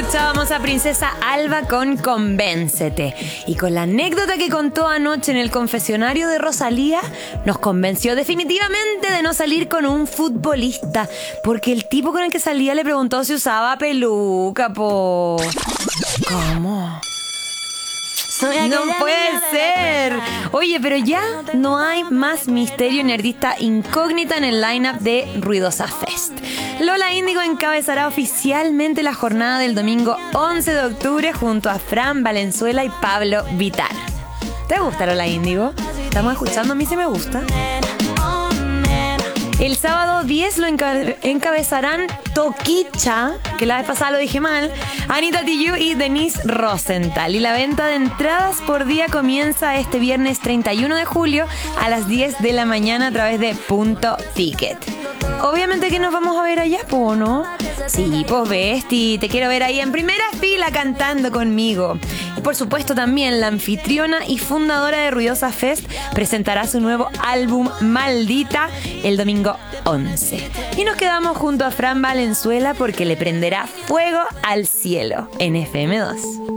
Escuchábamos a Princesa Alba con Convéncete. Y con la anécdota que contó anoche en el confesionario de Rosalía, nos convenció definitivamente de no salir con un futbolista, porque el tipo con el que salía le preguntó si usaba peluca, po. ¿Cómo? No puede ser. Oye, pero ya no hay más misterio ni artista incógnita en el lineup de Ruidosa Fest. Lola Índigo encabezará oficialmente la jornada del domingo 11 de octubre junto a Fran Valenzuela y Pablo Vittar. ¿Te gusta Lola Índigo? Estamos escuchando, a mí sí me gusta. El sábado 10 lo encabezarán Toquicha, que la vez pasada lo dije mal, Anita Tijoux y Denise Rosenthal. Y la venta de entradas por día comienza este viernes 31 de julio a las 10 de la mañana a través de Punto Ticket. Obviamente que nos vamos a ver allá, ¿no? Sí, pues Besti, te quiero ver ahí en primera fila cantando conmigo. Y por supuesto también la anfitriona y fundadora de Ruidosa Fest presentará su nuevo álbum Maldita el domingo 11. Y nos quedamos junto a Fran Valenzuela porque le prenderá fuego al cielo en FM2.